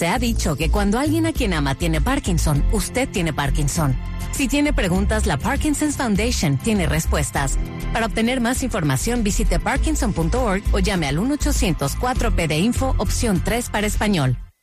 Se ha dicho que cuando alguien a quien ama tiene Parkinson, usted tiene Parkinson. Si tiene preguntas, la Parkinson's Foundation tiene respuestas. Para obtener más información, visite parkinson.org o llame al 1-800-4PD-INFO, opción 3 para español.